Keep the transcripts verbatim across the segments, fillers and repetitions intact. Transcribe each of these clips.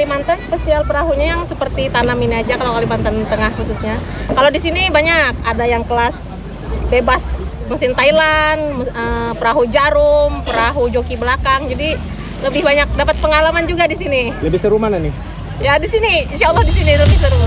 Kalimantan spesial perahunya yang seperti tanam ini aja, kalau Kalimantan Tengah khususnya. Kalau di sini banyak, ada yang kelas bebas mesin Thailand, uh, perahu jarum, perahu joki belakang. Jadi lebih banyak dapat pengalaman juga di sini. Lebih seru mana nih? Ya di sini, insya Allah di sini lebih seru.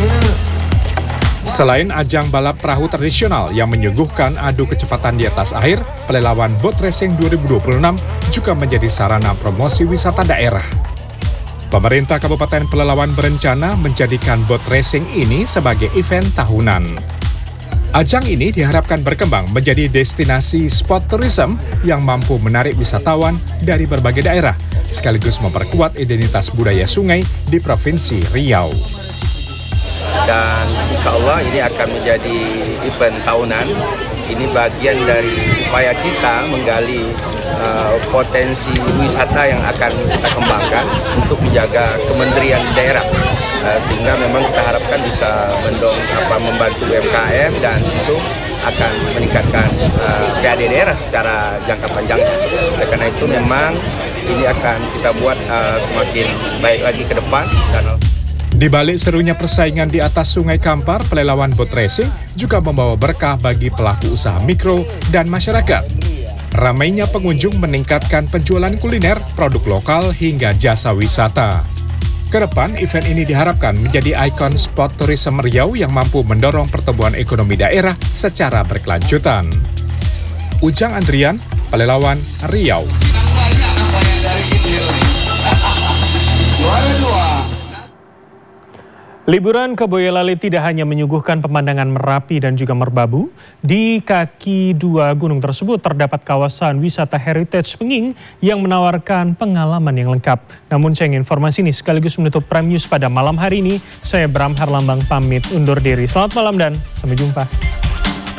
Selain ajang balap perahu tradisional yang menyuguhkan adu kecepatan di atas air, Pelelawan Boat Racing dua ribu dua puluh enam juga menjadi sarana promosi wisata daerah. Pemerintah Kabupaten Pelelawan berencana menjadikan boat racing ini sebagai event tahunan. Ajang ini diharapkan berkembang menjadi destinasi sport tourism yang mampu menarik wisatawan dari berbagai daerah, sekaligus memperkuat identitas budaya sungai di Provinsi Riau. Dan insya Allah ini akan menjadi event tahunan. Ini bagian dari upaya kita menggali uh, potensi wisata yang akan kita kembangkan untuk menjaga kemandirian daerah. Uh, sehingga memang kita harapkan bisa mendong, apa, membantu U M K M dan itu akan meningkatkan uh, P A D daerah secara jangka panjang. Oleh karena itu memang ini akan kita buat uh, semakin baik lagi ke depan. Dan di balik serunya persaingan di atas Sungai Kampar, Pelelawan Boat Racing juga membawa berkah bagi pelaku usaha mikro dan masyarakat. Ramainya pengunjung meningkatkan penjualan kuliner, produk lokal hingga jasa wisata. Kedepan, event ini diharapkan menjadi ikon spot tourism Riau yang mampu mendorong pertumbuhan ekonomi daerah secara berkelanjutan. Ujang Andrian, Pelelawan, Riau. Liburan ke Boyolali tidak hanya menyuguhkan pemandangan Merapi dan juga Merbabu. Di kaki dua gunung tersebut terdapat kawasan wisata heritage Penging yang menawarkan pengalaman yang lengkap. Namun sayang informasi ini sekaligus menutup Prime News pada malam hari ini. Saya Bram Harlambang pamit undur diri. Selamat malam dan sampai jumpa.